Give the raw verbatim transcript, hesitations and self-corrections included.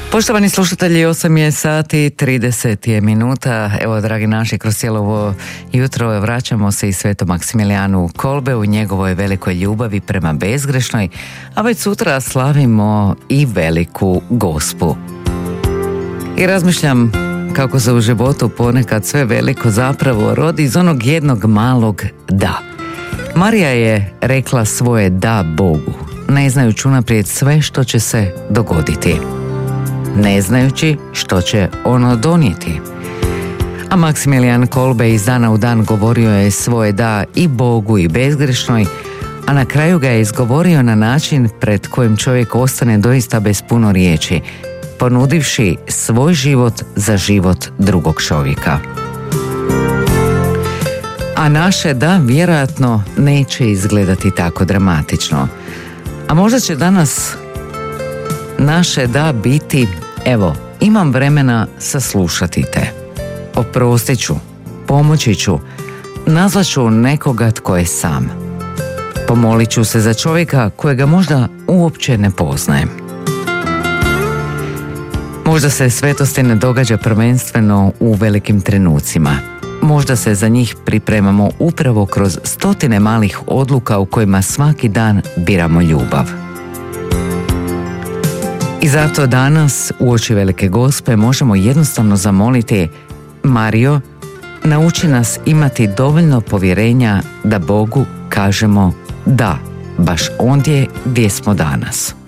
Poštovani slušatelji, osam je sati, trideset je minuta. Evo, dragi naši, kroz cijelo ovo jutro vraćamo se i svetom Maksimilijanu Kolbe u njegovoj velikoj ljubavi prema bezgrešnoj, a već sutra slavimo i veliku Gospu. I razmišljam kako se u životu ponekad sve veliko zapravo rodi iz onog jednog malog da. Marija je rekla svoje da Bogu, ne znajući unaprijed sve što će se dogoditi, ne znajući što će ono donijeti. A Maksimilijan Kolbe iz dana u dan govorio je svoje da i Bogu i bezgrešnoj, a na kraju ga je izgovorio na način pred kojim čovjek ostane doista bez puno riječi, ponudivši svoj život za život drugog čovjeka. A naše da vjerojatno neće izgledati tako dramatično. A možda će danas naše da biti: evo, imam vremena saslušati te, oprostit ću, pomoći ću, nazvat ću nekoga tko je sam, pomolit ću se za čovjeka kojega možda uopće ne poznajem. Možda se svetosti ne događa prvenstveno u velikim trenucima. Možda se za njih pripremamo upravo kroz stotine malih odluka u kojima svaki dan biramo ljubav. I zato danas, uoči velike Gospe, možemo jednostavno zamoliti: Marijo, nauči nas imati dovoljno povjerenja da Bogu kažemo da, baš ondje gdje smo danas.